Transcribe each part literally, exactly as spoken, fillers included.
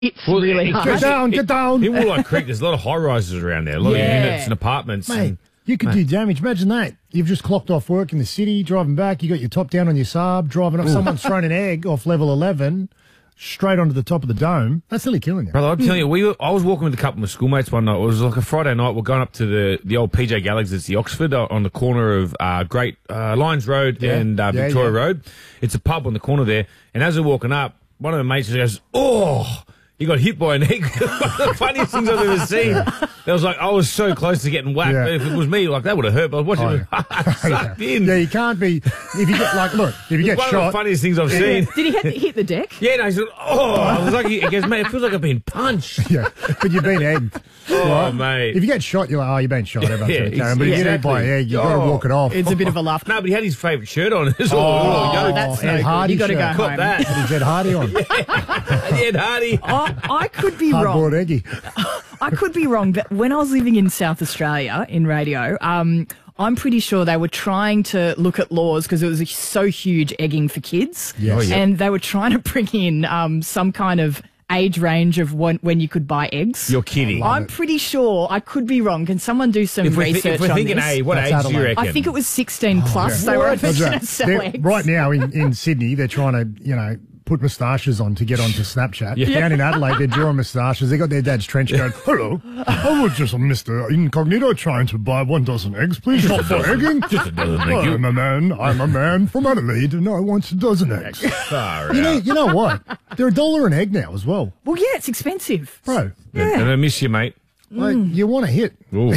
It's well, really it, hard. Get down, get down. In Woolite Creek, there's a lot of high rises around there, a lot Yeah. of units and apartments. Mate, and, you could mate. do damage. Imagine that. You've just clocked off work in the city, driving back. You got your top down on your Saab, driving up. Someone's thrown an egg off level eleven straight onto the top of the dome. That's nearly killing you. Brother, I'm telling you, we were, I was walking with a couple of my schoolmates one night. It was like a Friday night. We're going up to the, the old P J Gallagher's, it's the Oxford, uh, on the corner of uh, Great uh, Lyons Road Yeah. and uh, Yeah, Victoria yeah. Road. It's a pub on the corner there. And as we're walking up, one of the mates just goes, oh, he got hit by an egg. One of the funniest things I've ever seen. It was like, I was so close to getting whacked. Yeah. If it was me, like, that would have hurt. But I was watching Oh, it sucked in. Yeah, you can't be. If you get, like, look, if you get One of shot. the funniest things I've seen. Did he hit, hit the deck? Yeah, no, he said, oh, I was like, he goes, mate, it feels like I've been punched. Yeah, but you've been egged. Oh, mate. If you get shot, you're like, oh, you've been shot. Everyone's Yeah, going to carry on. But if you get egged by an egg, you've got to Oh. walk it off. It's a bit of a laugh. No, but he had his favourite shirt on. It's all, Oh, all yoked. that's no Ed good. Hardy You got to go shirt. Cop home. that. Is Ed Hardy on? Ed Hardy. I, I could be Hardboard wrong. eggy. I could be wrong, but when I was living in South Australia in radio, um, I'm pretty sure they were trying to look at laws because it was so huge egging for kids. Yes. Oh, yeah. And they were trying to bring in um, some kind of age range of when, when you could buy eggs. You're kidding. I'm pretty sure. I could be wrong. Can someone do some If we're, thi- research if we're on thinking this? A, what That's age do you Adelaide. reckon? I think it was sixteen plus. yeah. They were That's going to right. sell They're- eggs. Right now in, in Sydney, they're trying to, you know, put moustaches on to get onto Snapchat. Yeah. Down in Adelaide, they're drawing moustaches. They got their dad's trench coat. Hello, I was just a Mister Incognito trying to buy one dozen eggs, please. Not for egging. Just a dozen, thank you. I'm a man. I'm a man from Adelaide, and I want a dozen eggs. Far You know, out. you know what? They're a dollar an egg now as well, Well, yeah, it's expensive. bro. And I miss you, mate. Like, you want to hit. Ooh.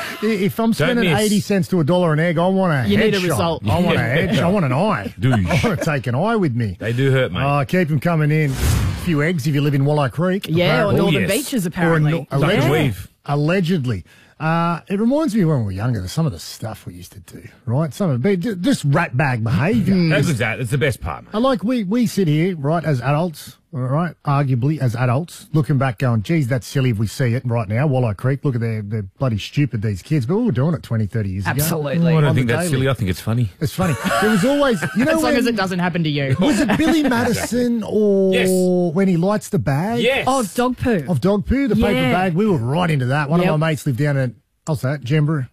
If I'm spending miss. eighty cents to a dollar an egg, I want a You need a headshot. result. I want a hedge. I want an eye. Douche. I want to take an eye with me. They do hurt, mate. Oh, keep them coming in. A few eggs if you live in Walleye Creek. Yeah, or apparently. Oh, Northern yes. Beaches, Or apparently. no- Don't allegedly. weave. Allegedly. Uh, it reminds me when we were younger, there's some of the stuff we used to do, right? Some of it, just rat bag behaviour. How good's that? It's the best part, mate. I like we we sit here, right, as adults, all right, arguably as adults, looking back going, geez, that's silly if we see it right now, Walleye Creek, look at their, they're bloody stupid, these kids, but we were doing it twenty, thirty years ago. Absolutely. I On don't the think that's daily. silly. I think it's funny. It's funny. There was always, you know, As long when, as it doesn't happen to you. was it Billy Madison or Yes. when he lights the bag? Yes. Oh, dog poo. Of dog poo, the paper Yeah. bag. We were right into that. One Yep. of my mates lived down at, what's that, Jembra.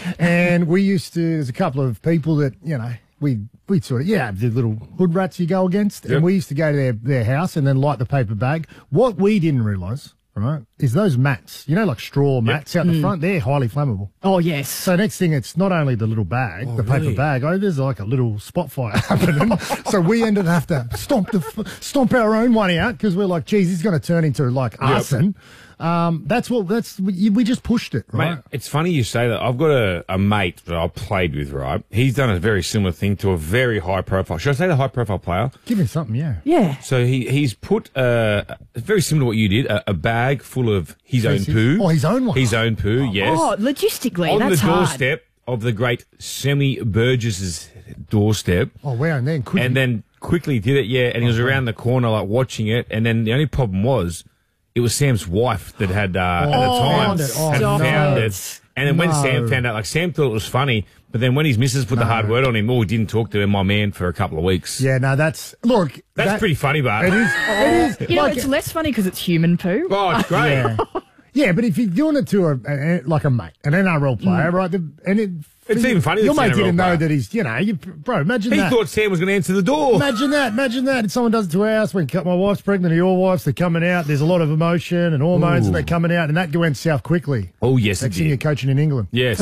And we used to, there's a couple of people that, you know, we we'd sort of, yeah, the little hood rats you go against. Yep. And we used to go to their, their house and then light the paper bag. What we didn't realise, right, is those mats, you know, like straw mats out the front, they're highly flammable. Oh, yes. So next thing, it's not only the little bag, the paper really? bag. Oh, there's like a little spot fire happening. So we ended up have to stomp the f- stomp our own one out because we're like, geez, it's going to turn into like arson. Um, that's what that's we, we just pushed it, right? Mate, it's funny you say that. I've got a, a mate that I played with, right? He's done a very similar thing to a very high profile. Should I say the high profile player? Give me something, yeah. Yeah. So he he's put uh, very similar to what you did, a, a bag full of his own Feces? poo. Oh, his own one. His own poo, yes. Oh, logistically, On that's the hard. doorstep of the great Semi Burgess's doorstep. Oh wow, and then could And then quickly did it, yeah, and he was around the corner like watching it, and then the only problem was it was Sam's wife that had uh, at the time found it. Oh, had no. found it. And then when No. Sam found out, like Sam thought it was funny, but then when his missus put the hard word on him, oh, he didn't talk to him, my man, for a couple of weeks. yeah, no, that's look. That's that- pretty funny, but It is. It is. You know, like, it's less funny because it's human poo. oh, it's great. yeah. Yeah, but if you're doing it to a, a like a mate, an N R L player, right? The, and it, It's even funny Your that mate it's an N R L didn't know player. that he's, you know, you, bro. Imagine He that. thought Sam was going to answer the door. Imagine that. Imagine that. If someone does it to our house, when my wife's pregnant or your wife's, they're coming out. There's a lot of emotion and hormones, and they're coming out, and that went south quickly. Oh, yes, it Next thing you're did. coaching in England. Yes.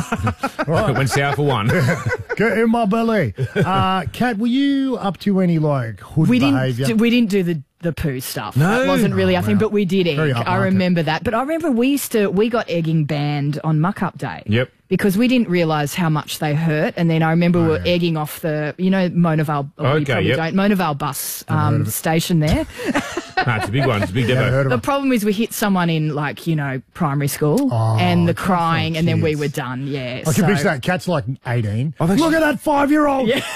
It went south for one. Get in my belly. Uh, Kat, were you up to any like hood We didn't. behaviour? Do, we didn't do the the poo stuff. No. That wasn't really. I think, but we did egg. Very I upmarket. remember that. But I remember we used to. We got egging banned on Muck Up Day. Yep. Because we didn't realise how much they hurt, and then I remember we were egging off the, you know, Mona Vale. Oh, you Okay, probably yep. don't. Mona Vale bus um, station there. No, it's a big one. It's a big Never depot. heard of The it. problem is we hit someone in, like, you know, primary school, Oh, and the tough on crying, and then we kids. were done. Yeah. I so. can picture that. Cat's like eighteen. Oh, that's- Look at that five-year-old. Yeah.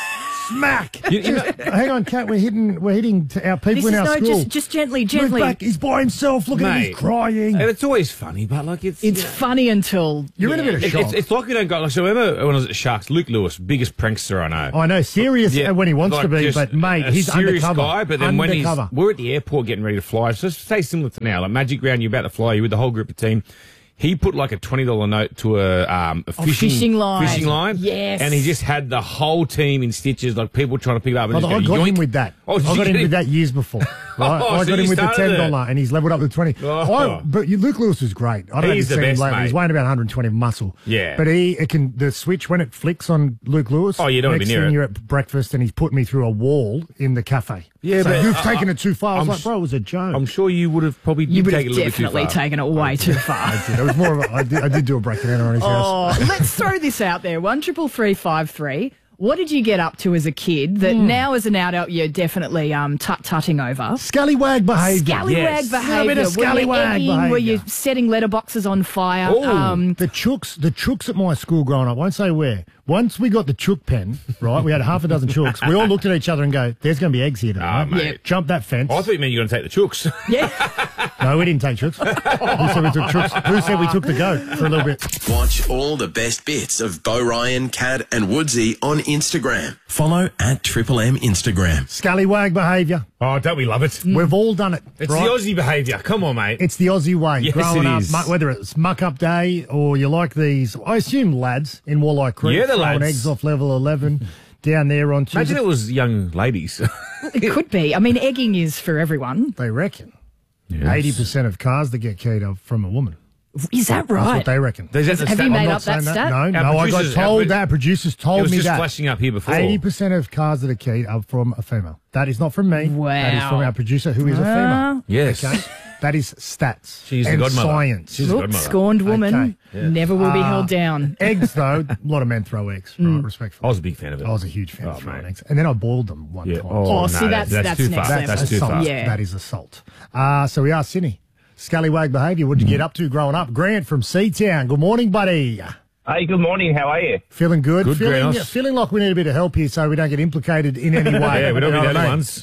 smack. You- you know- Just- hang on, Kat. We're hitting, we're hitting to our people This in is our no, school. just just gently, Move gently. back. He's by himself. Look at him. Mate. He's crying. And it's always funny, but like it's It's you know, funny until You're in a yeah. bit of it- shock. it's, it's like we don't go. Like, so remember when I was at Sharks, Luke Lewis, biggest prankster I know. I know, serious Yeah, when he wants like to be, just but mate, a he's serious undercover. guy. But then when undercover. he's we're at the airport getting ready to fly, so say similar to now, like Magic Round, you're about to fly, you're with the whole group of team. He put like a twenty dollar note to a, um, a fishing, fishing line. fishing line. Yes. And he just had the whole team in stitches, like people trying to pick it up. And Oh, just I go, got yoink. him with that. Oh, I did got you him get with that years before. Right? Oh, I so got him you with the started ten it. dollar, and he's leveled up to twenty. Oh. I, but you, Luke Lewis is great. I don't He's know the if you've best, seen him lately. mate. He's weighing about one hundred twenty muscle. Yeah. But he it can the switch when it flicks on Luke Lewis. Oh, you don't wanna next be near thing it. you're at breakfast, and he's put me through a wall in the cafe. Yeah, so but you've I- taken I- it too far. I was I'm like, sh- bro, it was a joke. I'm sure you would have probably You did would take have it a little bit too definitely far. taken it way too far. It was more of a, I did, I did do a breaking in on his house. Oh, let's throw this out there. One triple three five three. What did you get up to as a kid that Hmm. now as an adult you're definitely um tut tutting over? Scallywag behaviour. Scallywag Yes. behaviour. A bit of Were you scallywag egging? Were behaviour. you setting letterboxes on fire? Oh. Um, The chooks, the chooks at my school growing up, won't say where. Once we got the chook pen, right, we had half a dozen chooks. We all looked at each other and go, there's going to be eggs here Ah, tonight. mate. Yep. Jump that fence. Oh, I thought you meant you were going to take the chooks. yeah. No, we didn't take chooks. Who said we took chooks? Who said we took the goat for a little bit? Watch all the best bits of Bo Ryan, Cad and Woodsy on Instagram. Follow at Triple M Instagram. Scallywag behaviour. Oh, don't we love it? We've all done it. It's right? the Aussie behaviour. Come on, mate. It's the Aussie way. Yes, Growing it up, is. mu- whether it's muck up day or you like these, I assume lads in Walleye Creek Yeah, the throwing lads. eggs off level eleven down there on Imagine Tuesday. it was young ladies. It could be. I mean, egging is for everyone. They reckon eighty percent of cars that get keyed are from a woman. Is that That's right? what they reckon. There's that Have stat- you I'm made not up that saying stat? No, Our no, I got producers- our told pro- that. Producers It told was me just that. flashing up here before. eighty percent of cars that are keyed are from a female. That is not from me. That is Wow. from our producer, who is a female. Yes. Okay? That is stats She's the and godmother. science. She's the Look, godmother. scorned woman Okay. never will be Uh, held down. Eggs, though, a lot of men throw eggs, right? I Respectfully. was a big fan of it. I was a huge fan Oh, of throwing mate. eggs. And then I boiled them one Yeah. time. Oh, see, that's- that's too next far. level. That's too assault. far. Yeah. That is assault. Uh, so we are Sydney. Scallywag behaviour. What did you get up to growing up? Grant from Seatown. Good morning, buddy. Hey, good morning. How are you? Feeling good? Good, feeling, Grant. feeling like we need a bit of help here so we don't get implicated in any way. Yeah, we don't You be know the what I only mean? ones.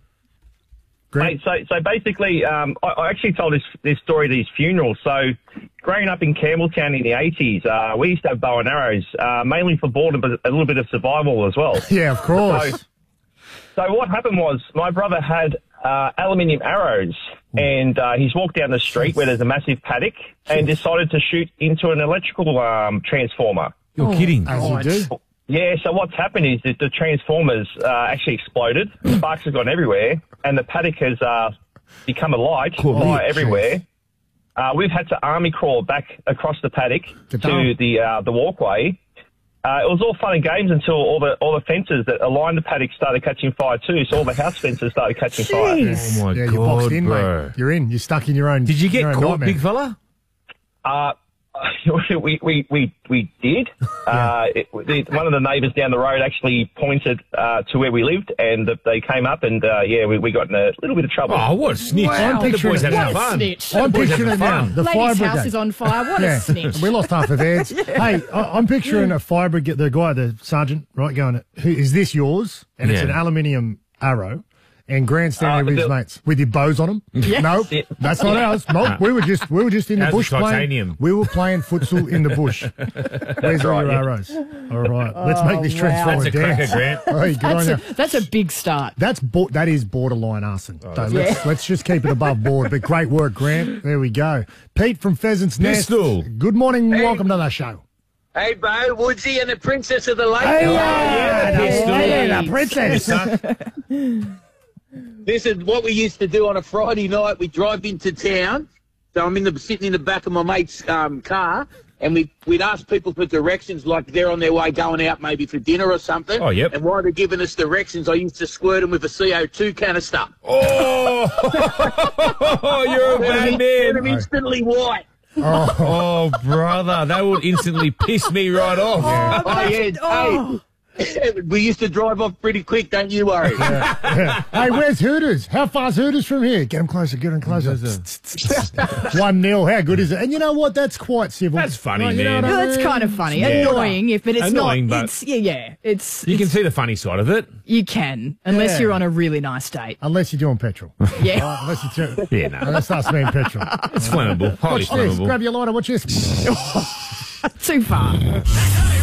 Grant? Mate, so so basically, um, I, I actually told this this story at these funerals. So, growing up in Campbelltown in the eighties, uh, we used to have bow and arrows, uh, mainly for boredom, but a little bit of survival as well. Yeah, of course. So what happened was my brother had uh, aluminium arrows, and uh, he's walked down the street where there's a massive paddock and decided to shoot into an electrical um, transformer. You're kidding. As you do. Yeah, so what's happened is that the transformers uh, actually exploded, sparks have gone everywhere, and the paddock has uh, become alight, Cool. fire Oh, everywhere. Uh, we've had to army crawl back across the paddock Good to done. the uh, the walkway. Uh, it was all fun and games until all the all the fences that aligned the paddock started catching fire too. So all the house fences started catching fire. Jeez. Oh, my Yeah, God, you're boxed in, bro. mate. You're in. You're stuck in your own. Did you get your own caught, nightmare. big fella? Uh, we, we, we, we did. Uh, it, the, one of the neighbours down the road actually pointed uh, to where we lived, and the, they came up, and uh, yeah, we, we got in a little bit of trouble. Oh, what a snitch. Wow. The boys What having a fun. snitch. I'm The boys picturing it having now. fun. The fire Lady's house brigade. is on fire. What a snitch. We lost half of Ed's. Hey, I, I'm picturing a fire brigade, the guy, the sergeant, right, going, who, is this yours? And it's Yeah. an aluminium arrow. And Grant standing Uh, there with his the- mates with your bows on them. No, Yeah. that's not ours. No, we were just we were just in the Ours bush is playing. titanium. We were playing futsal in the bush. Where's all right, your yeah. arrows? All right, let's make this wow. transformer That's a dance. cracker, Grant. Hey, good That's on a, you. that's a big start. That's bo- that is borderline arson. Oh, so let's let's just keep it above board. But great work, Grant. There we go. Pete from Pheasant's Nest. Pistol. Good morning. Welcome to the show. Hey, Bo, Woodsy and the Princess of the Lake. Hey, How are yeah, you? the- hey, the princess. This is what we used to do on a Friday night. We drive into town. So I'm in the sitting in the back of my mate's um, car, and we, we'd ask people for directions, like they're on their way going out maybe for dinner or something. Oh, yep. And while they're giving us directions, I used to squirt them with a C O two canister. Oh, you're a Turn bad them, turn them man. instantly white. Oh, brother, that would instantly piss me right off. Oh, yeah. Oh. Hey, We used to drive off pretty quick, don't you worry. Yeah, yeah. Hey, where's Hooters? How far's Hooters from here? Get them closer, get them closer. One nil. How good is it? And you know what? That's quite civil. That's funny, Like, you know man. what I Well, that's mean? kind of funny. Yeah. Annoying, if but it's Annoying, not. but- It's yeah, yeah. It's You can it's- see the funny side of it. you can unless Yeah. you're on a really nice date. Unless you're doing petrol. Yeah. Right, unless you're doing, Yeah, no. unless us being petrol. It's flammable. Highly Watch this. flammable. Grab your lighter. Watch this. Too far.